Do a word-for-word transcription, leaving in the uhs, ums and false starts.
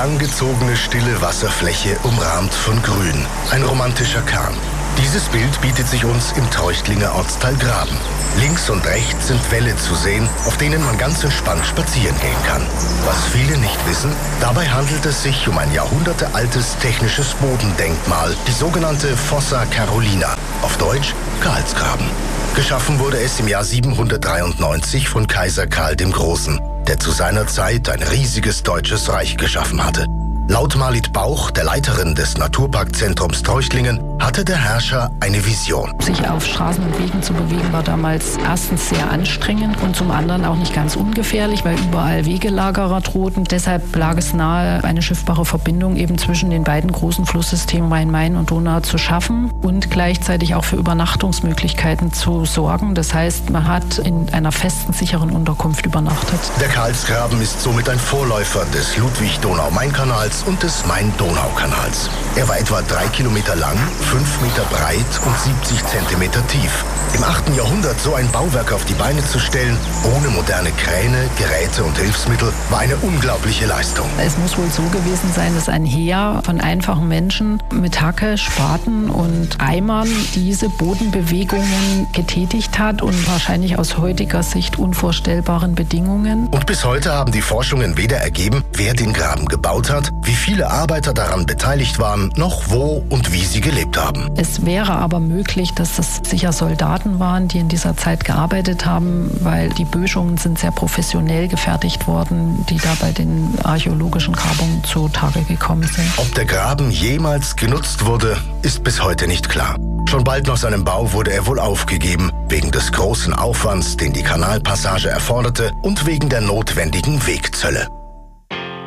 langgezogene, stille Wasserfläche, umrahmt von Grün. Ein romantischer Kern. Dieses Bild bietet sich uns im Treuchtlinger Ortsteil Graben. Links und rechts sind Wälle zu sehen, auf denen man ganz entspannt spazieren gehen kann. Was viele nicht wissen, dabei handelt es sich um ein jahrhundertealtes technisches Bodendenkmal, die sogenannte Fossa Carolina, auf Deutsch Karlsgraben. Geschaffen wurde es im Jahr siebenhundertdreiundneunzig von Kaiser Karl dem Großen, der zu seiner Zeit ein riesiges deutsches Reich geschaffen hatte. Laut Marliet Bauch, der Leiterin des Naturparkzentrums Treuchtlingen, hatte der Herrscher eine Vision. Sich auf Straßen und Wegen zu bewegen, war damals erstens sehr anstrengend und zum anderen auch nicht ganz ungefährlich, weil überall Wegelagerer drohten. Deshalb lag es nahe, eine schiffbare Verbindung eben zwischen den beiden großen Flusssystemen Rhein-Main und Donau zu schaffen und gleichzeitig auch für Übernachtungsmöglichkeiten zu sorgen. Das heißt, man hat in einer festen, sicheren Unterkunft übernachtet. Der Karlsgraben ist somit ein Vorläufer des Ludwig-Donau-Main-Kanals und des Main-Donau-Kanals. Er war etwa drei Kilometer lang, fünf Meter breit und siebzig Zentimeter tief. Im achten Jahrhundert so ein Bauwerk auf die Beine zu stellen, ohne moderne Kräne, Geräte und Hilfsmittel, war eine unglaubliche Leistung. Es muss wohl so gewesen sein, dass ein Heer von einfachen Menschen mit Hacke, Spaten und Eimern diese Bodenbewegungen getätigt hat und wahrscheinlich aus heutiger Sicht unvorstellbaren Bedingungen. Und bis heute haben die Forschungen weder ergeben, wer den Graben gebaut hat, wie viele Arbeiter daran beteiligt waren, noch wo und wie sie gelebt haben. Es wäre aber möglich, dass das sicher Soldaten waren, die in dieser Zeit gearbeitet haben, weil die Böschungen sind sehr professionell gefertigt worden, die da bei den archäologischen Grabungen zutage gekommen sind. Ob der Graben jemals genutzt wurde, ist bis heute nicht klar. Schon bald nach seinem Bau wurde er wohl aufgegeben, wegen des großen Aufwands, den die Kanalpassage erforderte und wegen der notwendigen Wegzölle.